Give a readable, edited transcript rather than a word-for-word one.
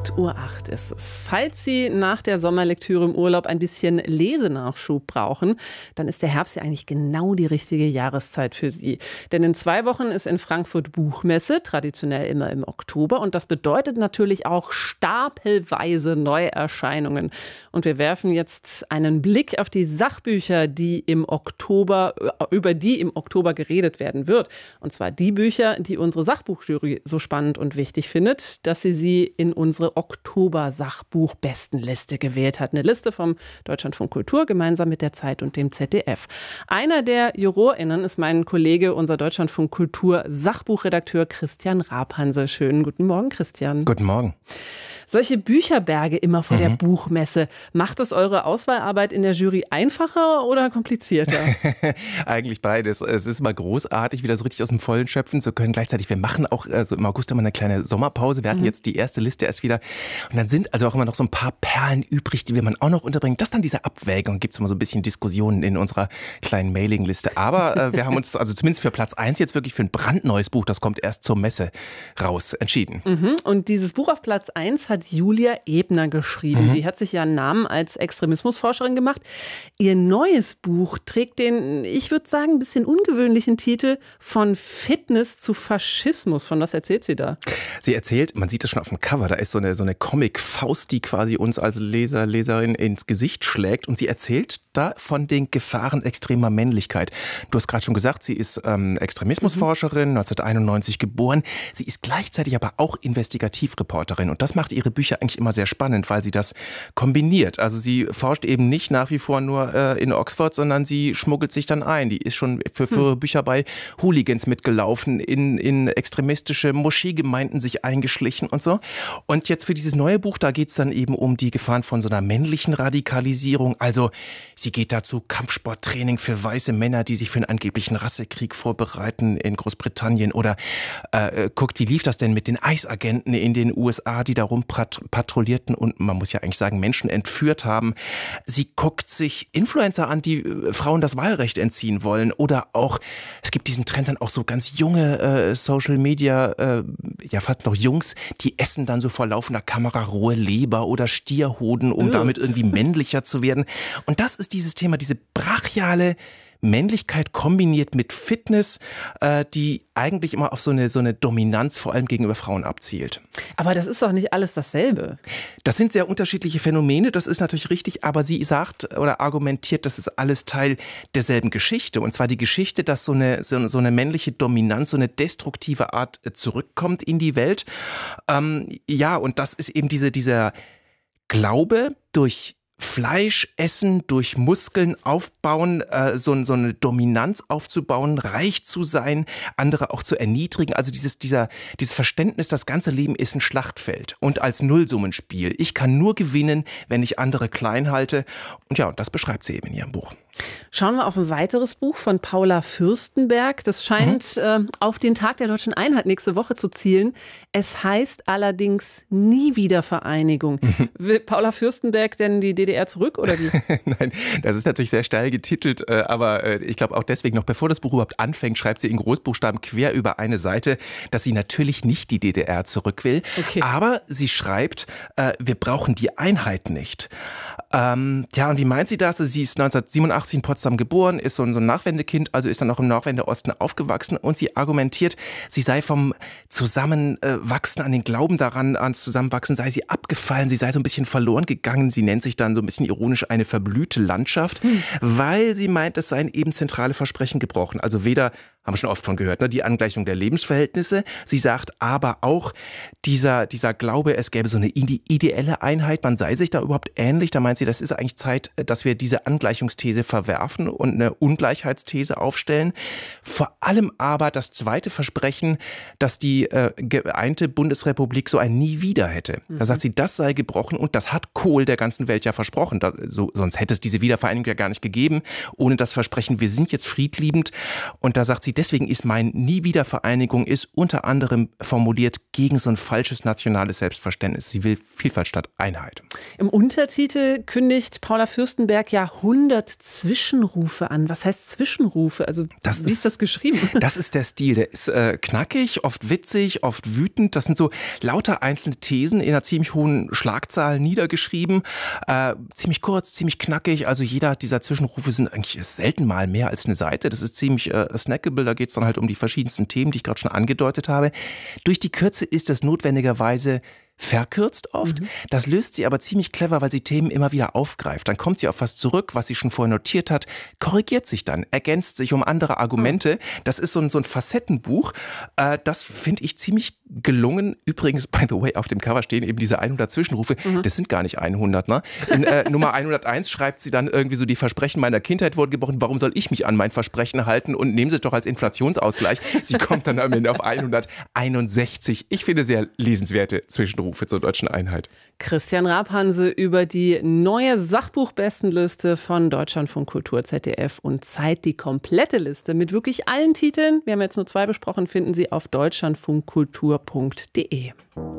8:08 Uhr ist es. Falls Sie nach der Sommerlektüre im Urlaub ein bisschen Lesenachschub brauchen, dann ist der Herbst ja eigentlich genau die richtige Jahreszeit für Sie. Denn in 2 Wochen ist in Frankfurt Buchmesse, traditionell immer im Oktober. Und das bedeutet natürlich auch stapelweise Neuerscheinungen. Und wir werfen jetzt einen Blick auf die Sachbücher, über die im Oktober geredet werden wird. Und zwar die Bücher, die unsere Sachbuchjury so spannend und wichtig findet, dass sie in unsere Oktober-Sachbuch-Bestenliste gewählt hat. Eine Liste vom Deutschlandfunk Kultur gemeinsam mit der Zeit und dem ZDF. Einer der JurorInnen ist mein Kollege, unser Deutschlandfunk Kultur Sachbuchredakteur Christian Rabhanse. Schönen guten Morgen, Christian. Guten Morgen. Solche Bücherberge immer vor der Buchmesse, macht es eure Auswahlarbeit in der Jury einfacher oder komplizierter? Eigentlich beides. Es ist immer großartig, wieder so richtig aus dem Vollen schöpfen zu können. Gleichzeitig, wir machen auch so im August immer eine kleine Sommerpause. Wir hatten jetzt die erste Liste erst wieder. Und dann sind also auch immer noch so ein paar Perlen übrig, die wir man auch noch unterbringen. Das ist dann diese Abwägung. Gibt es immer so ein bisschen Diskussionen in unserer kleinen Mailingliste. Aber wir haben uns also zumindest für Platz 1 jetzt wirklich für ein brandneues Buch, das kommt erst zur Messe raus, entschieden. Und dieses Buch auf Platz 1 hat Julia Ebner geschrieben. Die hat sich ja einen Namen als Extremismusforscherin gemacht. Ihr neues Buch trägt den, ich würde sagen, ein bisschen ungewöhnlichen Titel Von Fitness zu Faschismus. Von was erzählt sie da? Sie erzählt, man sieht es schon auf dem Cover, da ist so eine Comic-Faust, die quasi uns als Leser, Leserin ins Gesicht schlägt. Und sie erzählt da von den Gefahren extremer Männlichkeit. Du hast gerade schon gesagt, sie ist Extremismusforscherin, 1991 geboren. Sie ist gleichzeitig aber auch Investigativreporterin. Und das macht ihre Bücher eigentlich immer sehr spannend, weil sie das kombiniert. Also sie forscht eben nicht nach wie vor nur in Oxford, sondern sie schmuggelt sich dann ein. Die ist schon für Bücher bei Hooligans mitgelaufen, in extremistische Moscheegemeinden sich eingeschlichen und so. Und jetzt für dieses neue Buch, da geht es dann eben um die Gefahren von so einer männlichen Radikalisierung. Also sie geht dazu Kampfsporttraining für weiße Männer, die sich für einen angeblichen Rassekrieg vorbereiten in Großbritannien. Oder guckt, wie lief das denn mit den ICE-Agenten in den USA, die da patrouillierten und man muss ja eigentlich sagen, Menschen entführt haben. Sie guckt sich Influencer an, die Frauen das Wahlrecht entziehen wollen. Oder auch, es gibt diesen Trend dann auch so ganz junge Social Media, ja fast noch Jungs, die essen dann so vor laufender Kamera rohe Leber oder Stierhoden, um damit irgendwie männlicher zu werden. Und das ist dieses Thema, diese brachiale Männlichkeit kombiniert mit Fitness, die eigentlich immer auf so eine Dominanz vor allem gegenüber Frauen abzielt. Aber das ist doch nicht alles dasselbe. Das sind sehr unterschiedliche Phänomene, das ist natürlich richtig, aber sie sagt oder argumentiert, das ist alles Teil derselben Geschichte. Und zwar die Geschichte, dass so eine männliche Dominanz, so eine destruktive Art zurückkommt in die Welt. Ja, und das ist eben dieser Glaube durch Fleisch essen, durch Muskeln aufbauen, so eine Dominanz aufzubauen, reich zu sein, andere auch zu erniedrigen. Also dieses Verständnis, das ganze Leben ist ein Schlachtfeld und als Nullsummenspiel. Ich kann nur gewinnen, wenn ich andere klein halte. Und ja, das beschreibt sie eben in ihrem Buch. Schauen wir auf ein weiteres Buch von Paula Fürstenberg. Das scheint auf den Tag der Deutschen Einheit nächste Woche zu zielen. Es heißt allerdings Nie wieder Vereinigung. Will Paula Fürstenberg denn die DDR zurück oder wie? Nein, das ist natürlich sehr steil getitelt, aber ich glaube auch deswegen, noch bevor das Buch überhaupt anfängt, schreibt sie in Großbuchstaben quer über eine Seite, dass sie natürlich nicht die DDR zurück will. Okay. Aber sie schreibt, wir brauchen die Einheit nicht. Und wie meint sie das? Sie ist 1987 in Potsdam geboren, ist so ein Nachwendekind, also ist dann auch im Nachwendeosten aufgewachsen und sie argumentiert, sie sei vom Zusammenwachsen an den Glauben daran, ans Zusammenwachsen sei sie abgefallen, sie sei so ein bisschen verloren gegangen. Sie nennt sich dann so ein bisschen ironisch eine verblühte Landschaft, weil sie meint, es seien eben zentrale Versprechen gebrochen. Also weder, haben wir schon oft von gehört, die Angleichung der Lebensverhältnisse. Sie sagt aber auch, dieser Glaube, es gäbe so eine ideelle Einheit, man sei sich da überhaupt ähnlich. Da meint sie, das ist eigentlich Zeit, dass wir diese Angleichungsthese verwerfen und eine Ungleichheitsthese aufstellen. Vor allem aber das zweite Versprechen, dass die geeinte Bundesrepublik so ein Nie wieder hätte. Da sagt sie, das sei gebrochen und das hat Kohl der ganzen Welt ja versprochen. Sonst hätte es diese Wiedervereinigung ja gar nicht gegeben. Ohne das Versprechen, wir sind jetzt friedliebend. Und da sagt sie, deswegen ist mein Nie-Wieder-Vereinigung ist unter anderem formuliert gegen so ein falsches nationales Selbstverständnis. Sie will Vielfalt statt Einheit. Im Untertitel kündigt Paula Fürstenberg ja 100 Zwischenrufe an. Was heißt Zwischenrufe? Also wie ist das geschrieben? Das ist der Stil. Der ist knackig, oft witzig, oft wütend. Das sind so lauter einzelne Thesen in einer ziemlich hohen Schlagzahl niedergeschrieben. Ziemlich kurz, ziemlich knackig. Also jeder dieser Zwischenrufe sind eigentlich selten mal mehr als eine Seite. Das ist ziemlich snackable. Da geht es dann halt um die verschiedensten Themen, die ich gerade schon angedeutet habe. Durch die Kürze ist das notwendigerweise verkürzt oft. Das löst sie aber ziemlich clever, weil sie Themen immer wieder aufgreift. Dann kommt sie auf was zurück, was sie schon vorher notiert hat, korrigiert sich dann, ergänzt sich um andere Argumente. Das ist so ein Facettenbuch. Das finde ich ziemlich gelungen. Übrigens, by the way, auf dem Cover stehen eben diese 100 Zwischenrufe. Das sind gar nicht 100, ne? In Nummer 101 schreibt sie dann irgendwie so, die Versprechen meiner Kindheit wurden gebrochen. Warum soll ich mich an mein Versprechen halten? Und nehmen Sie es doch als Inflationsausgleich. Sie kommt dann am Ende auf 161. Ich finde sehr lesenswerte Zwischenrufe zur deutschen Einheit. Christian Raab-Hanse über die neue Sachbuchbestenliste von Deutschlandfunk Kultur, ZDF und Zeit. Die komplette Liste mit wirklich allen Titeln, wir haben jetzt nur 2 besprochen, finden Sie auf deutschlandfunkkultur.de.